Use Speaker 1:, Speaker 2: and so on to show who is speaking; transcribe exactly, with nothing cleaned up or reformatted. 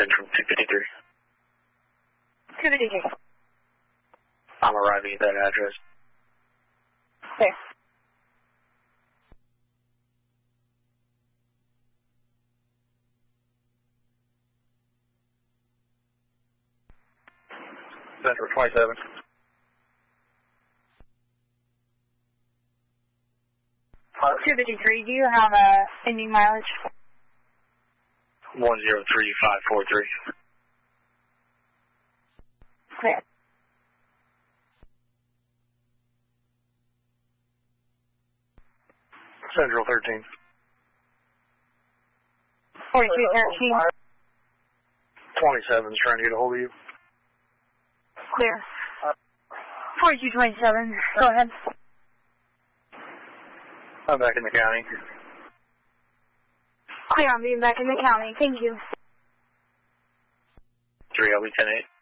Speaker 1: Central two fifty-three.
Speaker 2: two fifty-three.
Speaker 1: I'm arriving at that address.
Speaker 2: Clear.
Speaker 1: Central twenty-seven.
Speaker 2: two fifty-three, do you have a ending mileage?
Speaker 1: one zero three five four three.
Speaker 2: Clear.
Speaker 1: Central thirteen.
Speaker 2: forty-two thirteen.
Speaker 1: twenty-seven's trying to get a hold of you.
Speaker 2: Clear. forty-two twenty-seven, go ahead.
Speaker 1: I'm back in the county.
Speaker 2: Clear, I'm being back in the county. Thank you.
Speaker 1: three L B ten eight.